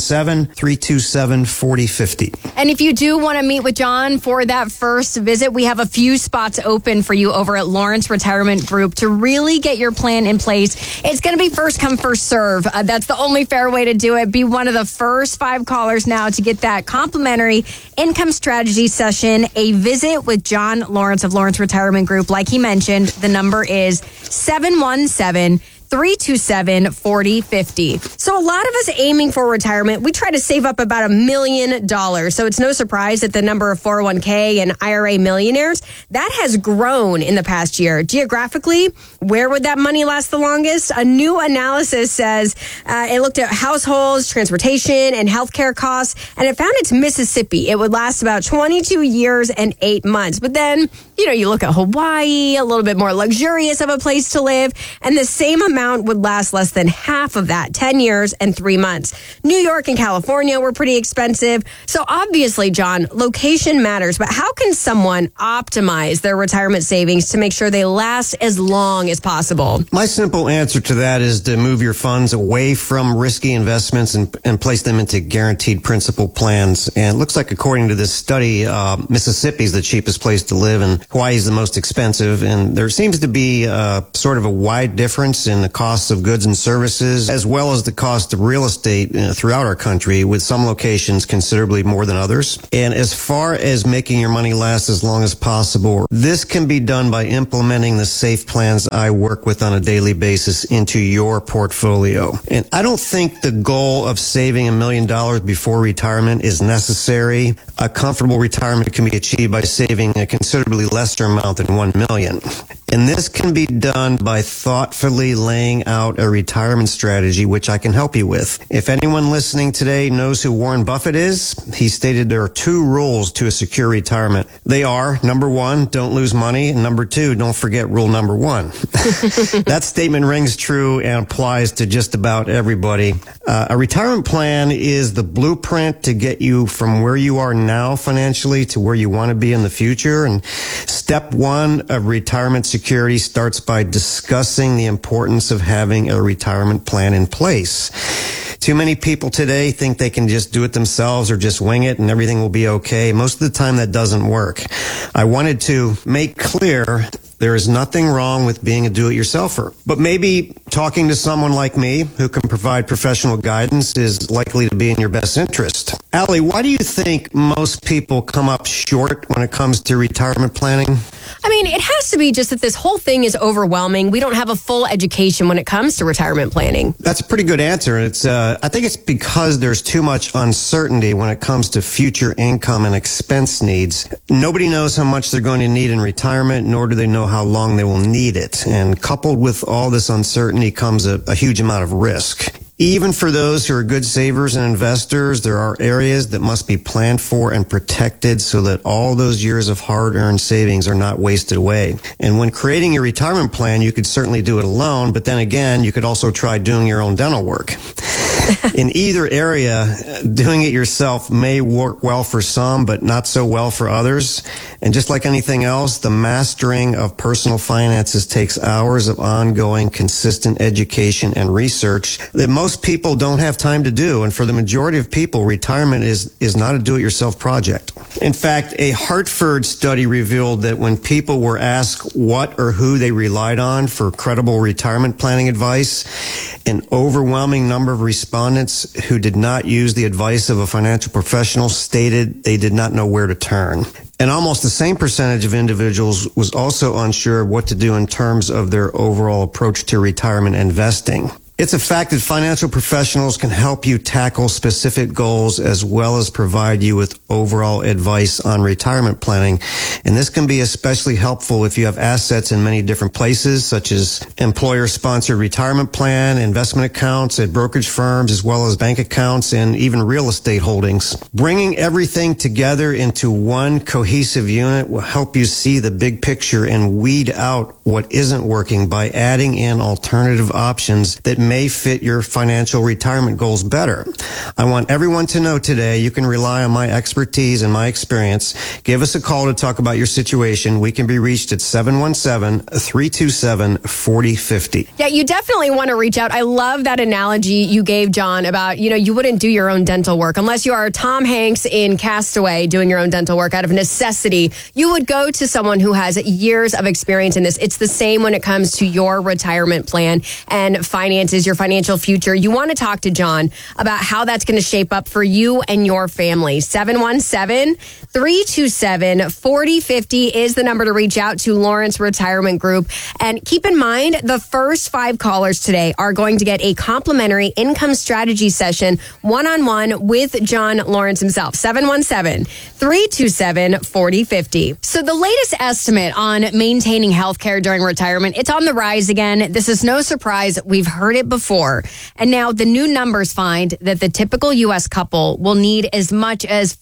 717-327-4050. And if you do want to meet with John for that first visit, we have a few spots open for you over at Lawrence Retirement Group to really get your plan in place. It's going to be first come, first serve. That's the only fair way to do it. Be one of the first 5 callers now to get that complimentary income strategy session, a visit with John Lawrence of Lawrence Retirement Group. Like he mentioned, the number is 717-327-4050. So a lot of us aiming for retirement, we try to save up about $1 million. So it's no surprise that the number of 401k and IRA millionaires, that has grown in the past year. Geographically, where would that money last the longest? A new analysis says it looked at households, transportation, and healthcare costs, and it found it's Mississippi. It would last about 22 years and 8 months. But then, you look at Hawaii, a little bit more luxurious of a place to live, and the same amount would last less than half of that, 10 years and 3 months. New York and California were pretty expensive. So obviously, John, location matters, but how can someone optimize their retirement savings to make sure they last as long as possible? My simple answer to that is to move your funds away from risky investments and place them into guaranteed principal plans. And it looks like, according to this study, Mississippi is the cheapest place to live and Hawaii is the most expensive. And there seems to be sort of a wide difference in the costs of goods and services, as well as the cost of real estate throughout our country, with some locations considerably more than others. And as far as making your money last as long as possible, this can be done by implementing the safe plans I work with on a daily basis into your portfolio. And I don't think the goal of saving $1 million before retirement is necessary. A comfortable retirement can be achieved by saving a considerably lesser amount than $1 million. And this can be done by thoughtfully laying out a retirement strategy, which I can help you with. If anyone listening today knows who Warren Buffett is, he stated there are 2 rules to a secure retirement. They are, number 1, don't lose money, and number 2, don't forget rule number 1. That statement rings true and applies to just about everybody. A retirement plan is the blueprint to get you from where you are now financially to where you want to be in the future. And step 1 of retirement security starts by discussing the importance of having a retirement plan in place. Too many people today think they can just do it themselves or just wing it and everything will be okay. Most of the time that doesn't work. I wanted to make clear there is nothing wrong with being a do-it-yourselfer. But maybe talking to someone like me who can provide professional guidance is likely to be in your best interest. Allie, why do you think most people come up short when it comes to retirement planning? I mean, it has to be just that this whole thing is overwhelming. We don't have a full education when it comes to retirement planning. That's a pretty good answer. I think it's because there's too much uncertainty when it comes to future income and expense needs. Nobody knows how much they're going to need in retirement, nor do they know how long they will need it. And coupled with all this uncertainty comes a huge amount of risk. Even for those who are good savers and investors, there are areas that must be planned for and protected so that all those years of hard-earned savings are not wasted away. And when creating your retirement plan, you could certainly do it alone, but then again, you could also try doing your own dental work. In either area, doing it yourself may work well for some, but not so well for others. And just like anything else, the mastering of personal finances takes hours of ongoing, consistent education and research that most people don't have time to do. And for the majority of people, retirement is not a do-it-yourself project. In fact, a Hartford study revealed that when people were asked what or who they relied on for credible retirement planning advice, an overwhelming number of respondents who did not use the advice of a financial professional stated they did not know where to turn. And almost the same percentage of individuals was also unsure of what to do in terms of their overall approach to retirement investing. It's a fact that financial professionals can help you tackle specific goals as well as provide you with overall advice on retirement planning. And this can be especially helpful if you have assets in many different places, such as employer-sponsored retirement plan, investment accounts at brokerage firms, as well as bank accounts and even real estate holdings. Bringing everything together into one cohesive unit will help you see the big picture and weed out what isn't working by adding in alternative options that may fit your financial retirement goals better. I want everyone to know today you can rely on my expertise and my experience. Give us a call to talk about your situation. We can be reached at 717-327-4050. Yeah, you definitely want to reach out. I love that analogy you gave, John, about, you wouldn't do your own dental work unless you are Tom Hanks in Castaway doing your own dental work out of necessity. You would go to someone who has years of experience in this. It's the same when it comes to your retirement plan and finances, your financial future. You want to talk to John about how that's going to shape up for you and your family. 717-327-4050 is the number to reach out to Lawrence Retirement Group. And keep in mind, the first 5 callers today are going to get a complimentary income strategy session one-on-one with John Lawrence himself. 717-327-4050. So the latest estimate on maintaining health care during retirement, it's on the rise again. This is no surprise. We've heard it before. And now the new numbers find that the typical U.S. couple will need as much as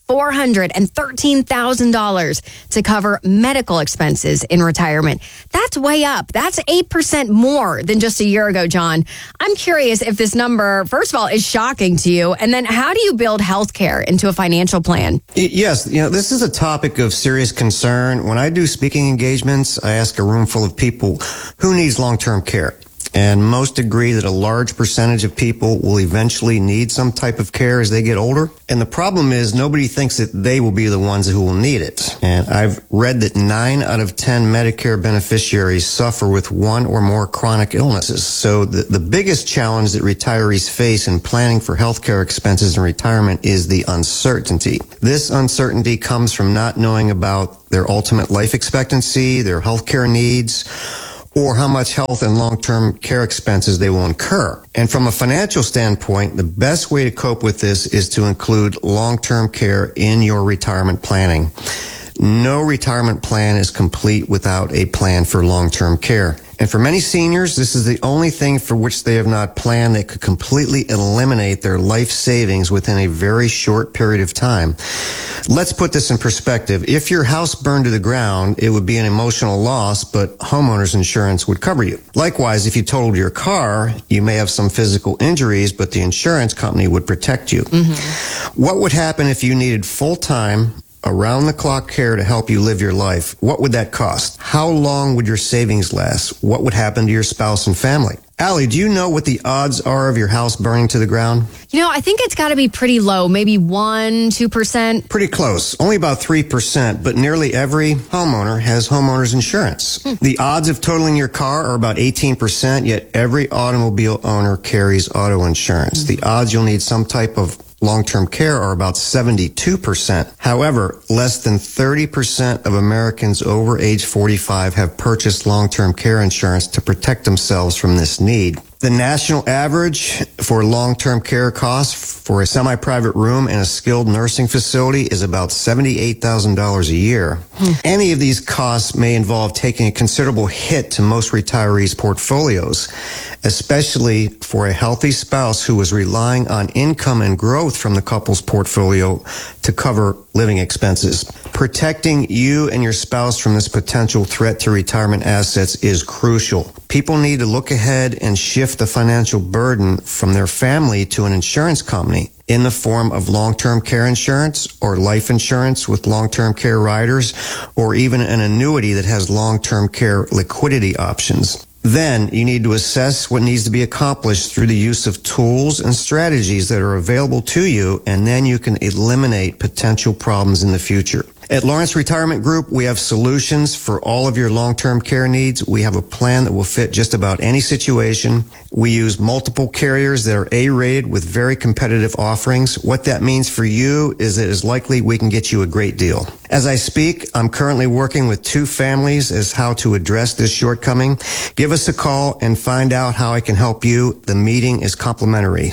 $413,000 to cover medical expenses in retirement. That's way up. That's 8% more than just a year ago, John. I'm curious if this number, first of all, is shocking to you. And then how do you build health care into a financial plan? Yes, this is a topic of serious concern. When I do speaking engagements, I ask a room full of people who needs long-term care. and most agree that a large percentage of people will eventually need some type of care as they get older. And the problem is nobody thinks that they will be the ones who will need it. And I've read that 9 out of 10 Medicare beneficiaries suffer with one or more chronic illnesses. So the biggest challenge that retirees face in planning for healthcare expenses in retirement is the uncertainty. This uncertainty comes from not knowing about their ultimate life expectancy, their healthcare needs, or how much health and long-term care expenses they will incur. And from a financial standpoint, the best way to cope with this is to include long-term care in your retirement planning. No retirement plan is complete without a plan for long-term care. And for many seniors, this is the only thing for which they have not planned that could completely eliminate their life savings within a very short period of time. Let's put this in perspective. If your house burned to the ground, it would be an emotional loss, but homeowners insurance would cover you. Likewise, if you totaled your car, you may have some physical injuries, but the insurance company would protect you. Mm-hmm. What would happen if you needed full-time, around-the-clock care to help you live your life? What would that cost? How long would your savings last? What would happen to your spouse and family? Allie, do you know what the odds are of your house burning to the ground? You know, I think it's got to be pretty low, maybe 1-2%. Pretty close, only about 3%, but nearly every homeowner has homeowners insurance. The odds of totaling your car are about 18%, yet every automobile owner carries auto insurance. The odds you'll need some type of long-term care are about 72%. However, less than 30% of Americans over age 45 have purchased long-term care insurance to protect themselves from this need. The national average for long-term care costs for a semi-private room in a skilled nursing facility is about $78,000 a year. Any of these costs may involve taking a considerable hit to most retirees' portfolios, especially for a healthy spouse who is relying on income and growth from the couple's portfolio to cover living expenses. Protecting you and your spouse from this potential threat to retirement assets is crucial. People need to look ahead and shift the financial burden from their family to an insurance company in the form of long-term care insurance or life insurance with long-term care riders, or even an annuity that has long-term care liquidity options. Then you need to assess what needs to be accomplished through the use of tools and strategies that are available to you, and then you can eliminate potential problems in the future. At Lawrence Retirement Group, we have solutions for all of your long-term care needs. We have a plan that will fit just about any situation. We use multiple carriers that are A-rated with very competitive offerings. What that means for you is that it's likely we can get you a great deal. As I speak, I'm currently working with 2 families as how to address this shortcoming. Give us a call and find out how I can help you. The meeting is complimentary.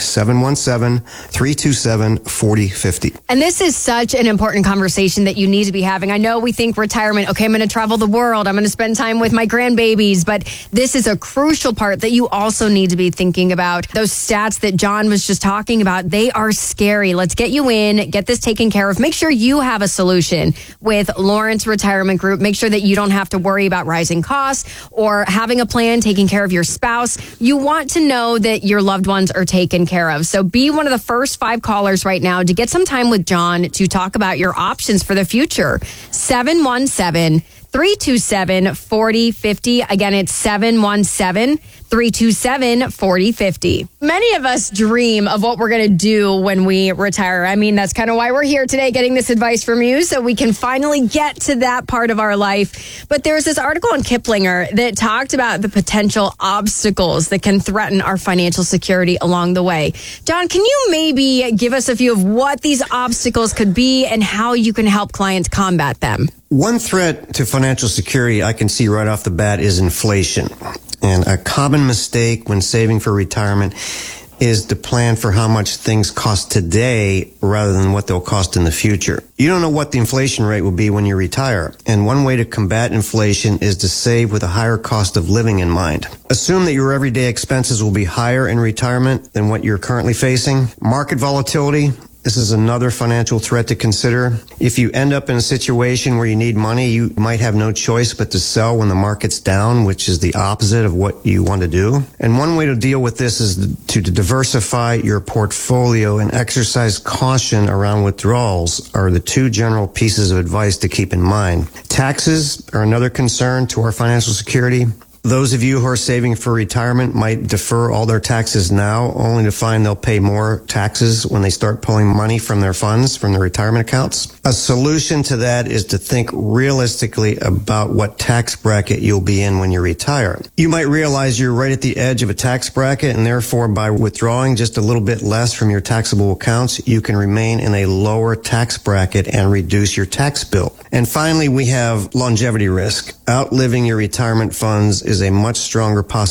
717-327-4050. And this is such an important conversation that you need to be having. I know we think retirement, okay, I'm going to travel the world, I'm going to spend time with my grandbabies, but this is a crucial part that you also need to be thinking about. Those stats that John was just talking about, they are scary. Let's get you in, get this taken care of. Make sure you have a solution with Lawrence Retirement Group. Make sure that you don't have to worry about rising costs or having a plan taking care of your spouse. You want to know that your loved ones are taken care of. So be one of the first 5 callers right now to get some time with John to talk about your options for the future. 717-327-4050. Again, it's 717-327-4050. Many of us dream of what we're going to do when we retire. I mean, that's kind of why we're here today, getting this advice from you so we can finally get to that part of our life. But there's this article in Kiplinger that talked about the potential obstacles that can threaten our financial security along the way. John, can you maybe give us a few of what these obstacles could be and how you can help clients combat them? One threat to financial security I can see right off the bat is inflation. And a common mistake when saving for retirement is to plan for how much things cost today rather than what they'll cost in the future. You don't know what the inflation rate will be when you retire. And one way to combat inflation is to save with a higher cost of living in mind. Assume that your everyday expenses will be higher in retirement than what you're currently facing. Market volatility. This is another financial threat to consider. If you end up in a situation where you need money, you might have no choice but to sell when the market's down, which is the opposite of what you want to do. And one way to deal with this is to diversify your portfolio and exercise caution around withdrawals are the 2 general pieces of advice to keep in mind. Taxes are another concern to our financial security. Those of you who are saving for retirement might defer all their taxes now, only to find they'll pay more taxes when they start pulling money from their funds, from their retirement accounts. A solution to that is to think realistically about what tax bracket you'll be in when you retire. You might realize you're right at the edge of a tax bracket, and therefore by withdrawing just a little bit less from your taxable accounts, you can remain in a lower tax bracket and reduce your tax bill. And finally, we have longevity risk. Outliving your retirement funds is a much stronger possibility